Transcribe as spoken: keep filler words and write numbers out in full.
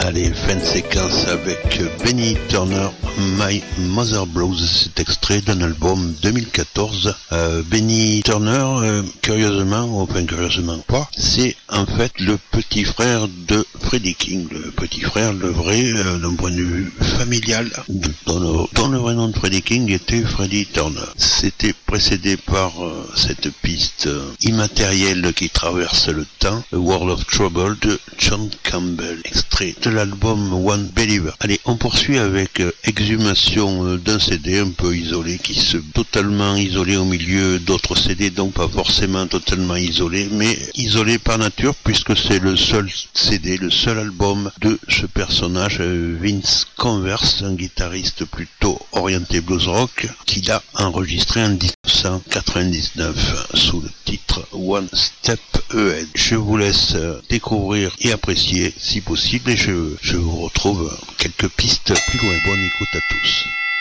Allez, fin de séquence avec Benny Turner, My Mother Blues. C'est extrait d'un album deux mille quatorze. Euh, Benny Turner, euh, curieusement, enfin curieusement pas, c'est en fait le petit frère de Freddie King, le petit frère, le vrai, euh, d'un point de vue familial, dont le, dont le vrai nom de Freddie King était Freddie Turner. C'était précédé par euh, cette piste euh, immatérielle qui traverse le temps, A World of Trouble de John Campbell, extrait de l'album One Believer. Allez, on poursuit avec euh, exhumation euh, d'un C D un peu isolé, qui se totalement isolé au milieu d'autres C D, donc pas forcément totalement isolé, mais isolé par nature, puisque c'est le seul C D, le seul album de ce personnage, euh, Vince Converse, un guitariste plutôt orienté blues rock, qu'il a enregistré en dix-neuf cent quatre-vingt-dix-neuf sous le titre One Step Ahead. Je vous laisse euh, découvrir et apprécier si possible, et je, je vous retrouve quelques pistes plus loin. Bonne écoute à tous.